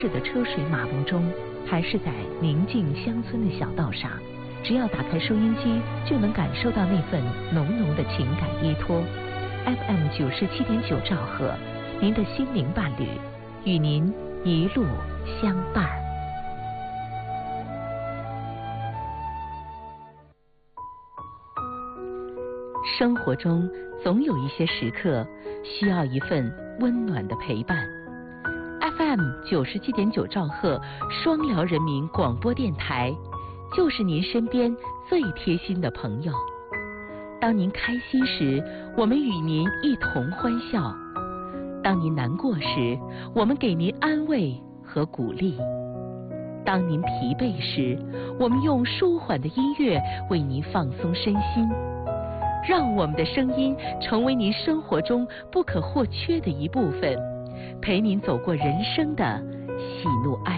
市的车水马龙中，还是在宁静乡村的小道上，只要打开收音机，就能感受到那份浓浓的情感依托。FM 97.9兆赫，您的心灵伴侣，与您一路相伴。生活中总有一些时刻需要一份温暖的陪伴。FM 97.9兆赫双辽人民广播电台，就是您身边最贴心的朋友。当您开心时，我们与您一同欢笑；当您难过时，我们给您安慰和鼓励；当您疲惫时，我们用舒缓的音乐为您放松身心。让我们的声音成为您生活中不可或缺的一部分，陪您走过人生的喜怒哀